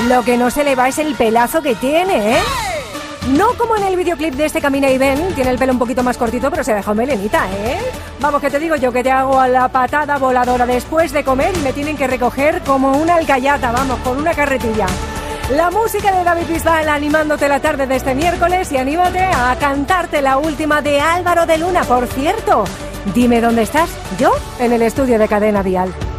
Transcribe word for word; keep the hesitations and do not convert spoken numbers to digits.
Lo que no se le va es el pelazo que tiene, ¿eh? No como en el videoclip de este Camina y Ven, tiene el pelo un poquito más cortito, pero se ha dejado melenita, ¿eh? Vamos, que te digo yo que te hago a la patada voladora después de comer y me tienen que recoger como una alcayata, vamos, con una carretilla. La música de David Bisbal animándote la tarde de este miércoles y anímate a cantarte la última de Álvaro de Luna. Por cierto, dime dónde estás, yo en el estudio de Cadena Dial.